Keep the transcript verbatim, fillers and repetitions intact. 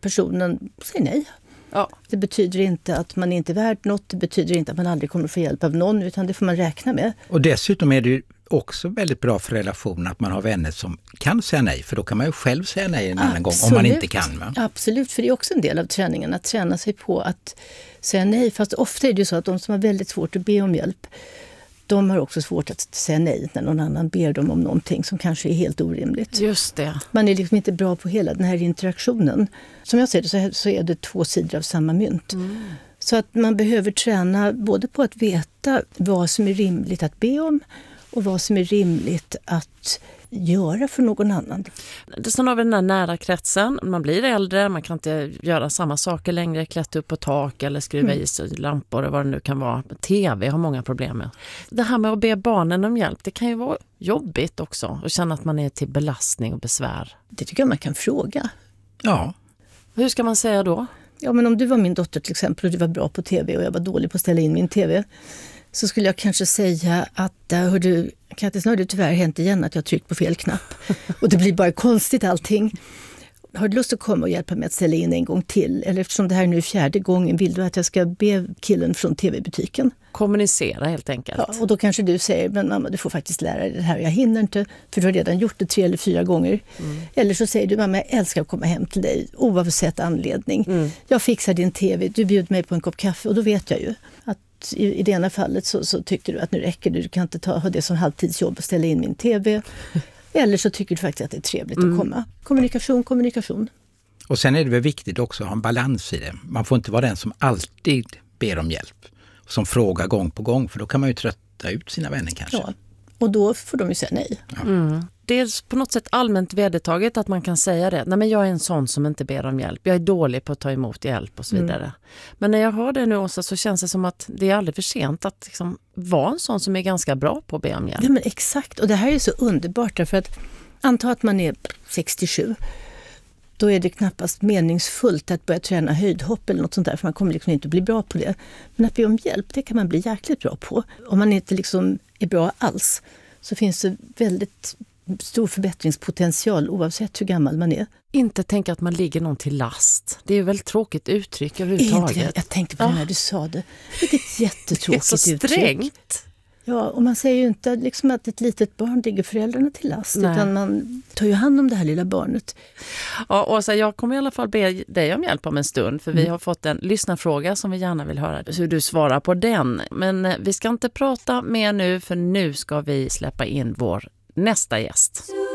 personen säger nej. Ja. Det betyder inte att man inte är värd något, det betyder inte att man aldrig kommer att få hjälp av någon, utan det får man räkna med. Och dessutom är det ju också väldigt bra för relationen att man har vänner som kan säga nej, för då kan man ju själv säga nej en annan Absolut. gång om man inte kan. Va? Absolut, för det är också en del av träningen att träna sig på att säga nej. Fast ofta är det ju så att de som har väldigt svårt att be om hjälp, de har också svårt att säga nej när någon annan ber dem om någonting som kanske är helt orimligt. Just det. Man är liksom inte bra på hela den här interaktionen. Som jag ser det så, så är det två sidor av samma mynt. Mm. Så att man behöver träna både på att veta vad som är rimligt att be om och vad som är rimligt att göra för någon annan. Sen har vi den där nära kretsen. Man blir äldre, man kan inte göra samma saker längre, klättra upp på tak eller skruva mm. i sig lampor och vad det nu kan vara. T V har många problem med. Det här med att be barnen om hjälp, det kan ju vara jobbigt också och känna att man är till belastning och besvär. Det tycker jag man kan fråga. Ja. Hur ska man säga då? Ja, men om du var min dotter till exempel och du var bra på tv och jag var dålig på att ställa in min tv, så skulle jag kanske säga att hör du, Kattis, nu har det tyvärr hänt igen att jag har tryckt på fel knapp och det blir bara konstigt allting. Har du lust att komma och hjälpa mig att ställa in en gång till? Eller eftersom det här är nu fjärde gången, vill du att jag ska be killen från tv-butiken? Kommunicera helt enkelt. Ja, och då kanske du säger, men mamma, du får faktiskt lära dig det här. Jag hinner inte, för du har redan gjort det tre eller fyra gånger. Mm. Eller så säger du, mamma, jag älskar att komma hem till dig oavsett anledning. Mm. Jag fixar din tv, du bjuder mig på en kopp kaffe och då vet jag ju att i, i det ena fallet så, så tyckte du att nu räcker det, du kan inte ta, ha det som halvtidsjobb och ställa in min tv. Eller så tycker du faktiskt att det är trevligt mm. att komma. Kommunikation, kommunikation. Och sen är det väl viktigt också att ha en balans i det. Man får inte vara den som alltid ber om hjälp. Som frågar gång på gång, för då kan man ju trötta ut sina vänner kanske. Ja, och då får de ju säga nej. Ja. Mm. Det är på något sätt allmänt vedertaget att man kan säga det. Nej, men jag är en sån som inte ber om hjälp. Jag är dålig på att ta emot hjälp och så vidare. Mm. Men när jag hör det nu också så känns det som att det är aldrig för sent att liksom vara en sån som är ganska bra på att be om hjälp. Ja, men exakt. Och det här är så underbart därför att anta att man är sextiosju. Då är det knappast meningsfullt att börja träna höjdhopp eller något sånt där, för man kommer liksom inte att bli bra på det. Men att be om hjälp, det kan man bli jäkligt bra på. Om man inte liksom är bra alls så finns det väldigt stor förbättringspotential oavsett hur gammal man är. Inte tänka att man ligger någon till last. Det är ju väl tråkigt uttryck överhuvudtaget. Jag, jag tänkte på det när du sa det. Det är ett jättetråkigt uttryck. Det är så strängt. Ja, och man säger ju inte liksom att ett litet barn ligger föräldrarna till last. Nej. Utan man tar ju hand om det här lilla barnet. Ja, och så jag kommer i alla fall be dig om hjälp om en stund. För mm. vi har fått en lyssnarfråga som vi gärna vill höra hur du svarar på den. Men vi ska inte prata mer nu, för nu ska vi släppa in vår nästa gäst.